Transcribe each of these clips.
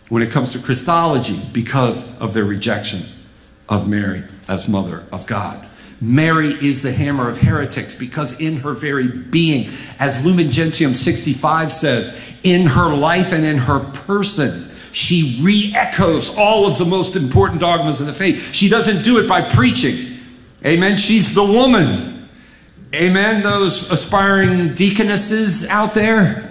when it comes to Christology because of their rejection of Mary as mother of God. Mary is the hammer of heretics because in her very being, as Lumen Gentium 65 says, in her life and in her person, she re-echoes all of the most important dogmas of the faith. She doesn't do it by preaching. Amen. She's the woman. Amen. Those aspiring deaconesses out there.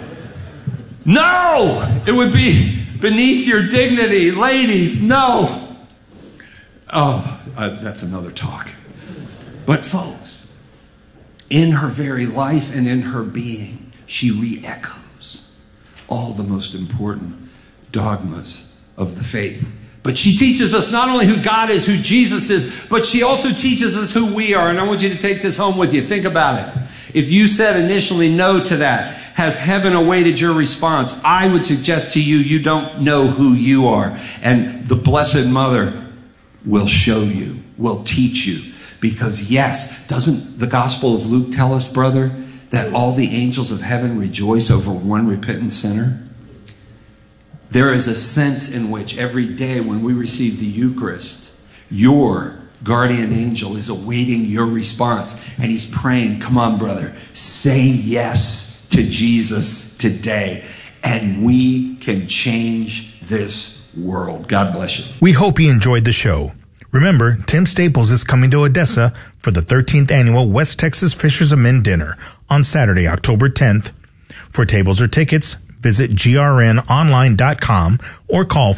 No! It would be beneath your dignity. Ladies, no. Oh, that's another talk. But folks, in her very life and in her being, she re-echoes all the most important dogmas of the faith. But she teaches us not only who God is, who Jesus is, but she also teaches us who we are. And I want you to take this home with you. Think about it. If you said initially no to that, has heaven awaited your response? I would suggest to you, you don't know who you are. And the Blessed Mother will show you, will teach you. Because yes, doesn't the Gospel of Luke tell us, brother, that all the angels of heaven rejoice over one repentant sinner? There is a sense in which every day when we receive the Eucharist, your guardian angel is awaiting your response. And he's praying, come on, brother, say yes to Jesus today. And we can change this world. God bless you. We hope you enjoyed the show. Remember, Tim Staples is coming to Odessa for the 13th annual West Texas Fishers of Men Dinner on Saturday, October 10th. For tables or tickets, visit grnonline.com or call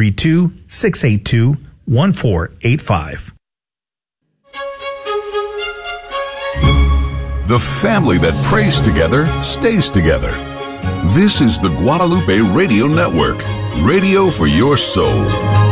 432-682-1485. The family that prays together stays together. This is the Guadalupe Radio Network, radio for your soul.